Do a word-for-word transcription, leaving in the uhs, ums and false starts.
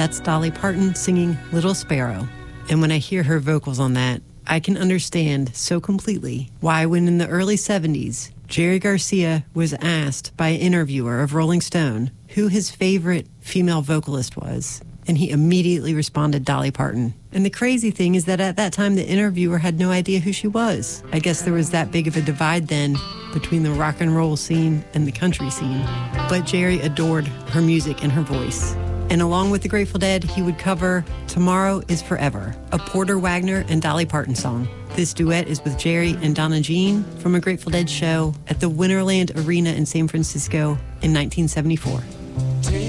That's Dolly Parton singing Little Sparrow. And when I hear her vocals on that, I can understand so completely why when in the early seventies, Jerry Garcia was asked by an interviewer of Rolling Stone who his favorite female vocalist was, and he immediately responded Dolly Parton. And the crazy thing is that at that time, the interviewer had no idea who she was. I guess there was that big of a divide then between the rock and roll scene and the country scene. But Jerry adored her music and her voice. And along with the Grateful Dead, he would cover Tomorrow is Forever, a Porter Wagner and Dolly Parton song. This duet is with Jerry and Donna Jean from a Grateful Dead show at the Winterland Arena in San Francisco in nineteen seventy-four.